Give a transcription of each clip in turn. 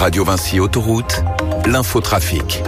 Radio Vinci Autoroute, l'infotrafic.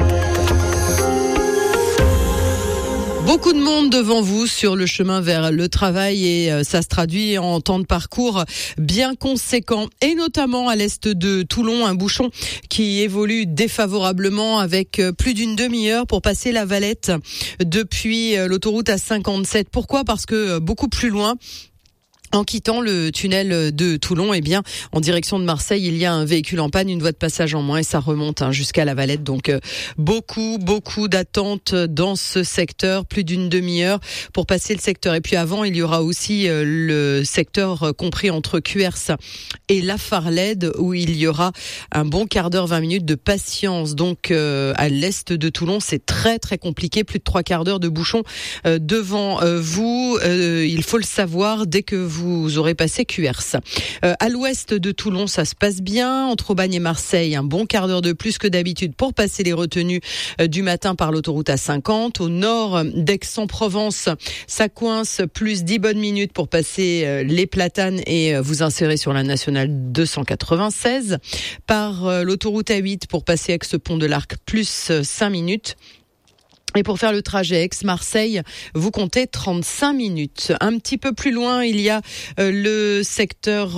Beaucoup de monde devant vous sur le chemin vers le travail et ça se traduit en temps de parcours bien conséquent et notamment à l'est de Toulon, un bouchon qui évolue défavorablement avec plus d'une demi-heure pour passer la Valette depuis l'autoroute A57. Pourquoi ? Parce que beaucoup plus loin, en quittant le tunnel de Toulon, en direction de Marseille, il y a un véhicule en panne, une voie de passage en moins et ça remonte jusqu'à la Valette. Donc beaucoup d'attentes dans ce secteur, plus d'une demi-heure pour passer le secteur. Et puis avant, il y aura aussi le secteur compris entre Cuers et La Farlède où il y aura un bon quart d'heure, 20 minutes de patience. Donc à l'est de Toulon, c'est très compliqué, plus de 3 quarts d'heure de bouchon devant vous. Il faut le savoir dès que vous aurez passé Cuers. À l'ouest de Toulon, ça se passe bien. Entre Aubagne et Marseille, un bon quart d'heure de plus que d'habitude pour passer les retenues du matin par l'autoroute A50. Au nord d'Aix-en-Provence, ça coince plus 10 bonnes minutes pour passer les Platanes et vous insérer sur la nationale 296. Par l'autoroute A8 pour passer Aix-Pont de l'Arc, plus 5 minutes. Et pour faire le trajet Aix-Marseille, vous comptez 35 minutes. Un petit peu plus loin, il y a le secteur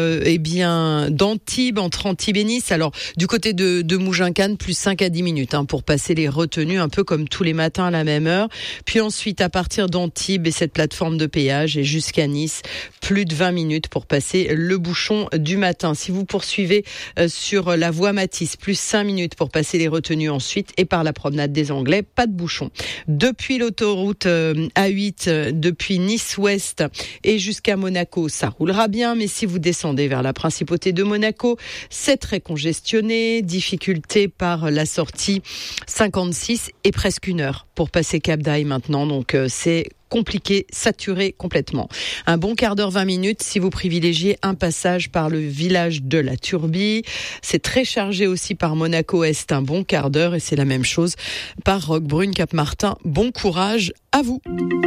d'Antibes, entre Antibes et Nice. Alors, du côté de Mougins-Cannes, plus 5 à 10 minutes pour passer les retenues, un peu comme tous les matins à la même heure. Puis ensuite, à partir d'Antibes et cette plateforme de péage et jusqu'à Nice, plus de 20 minutes pour passer le bouchon du matin. Si vous poursuivez sur la voie Matisse, plus 5 minutes pour passer les retenues ensuite et par la promenade des Anglais, pas de bouchon. Depuis l'autoroute A8, depuis Nice-Ouest et jusqu'à Monaco, ça roulera bien. Mais si vous descendez vers la principauté de Monaco, c'est très congestionné. Difficulté par la sortie 56 et presque 1 heure pour passer Cap d'Aille maintenant. Donc c'est compliqué, saturé complètement. Un bon quart d'heure, 20 minutes si vous privilégiez un passage par le village de la Turbie. C'est très chargé aussi par Monaco-Est, un bon quart d'heure et c'est la même chose par Roquebrune, Cap-Martin. Bon courage à vous.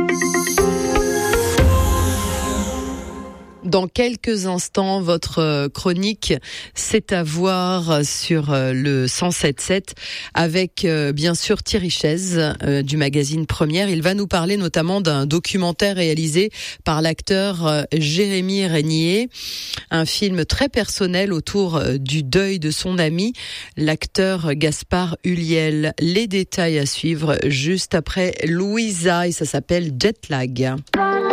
Dans quelques instants, votre chronique, c'est à voir sur le 107.7 avec bien sûr Thierry Chaise du magazine Première. Il va nous parler notamment d'un documentaire réalisé par l'acteur Jérémy Régnier, un film très personnel autour du deuil de son ami, l'acteur Gaspard Ulliel. Les détails à suivre juste après Louisa et ça s'appelle Jet Lag.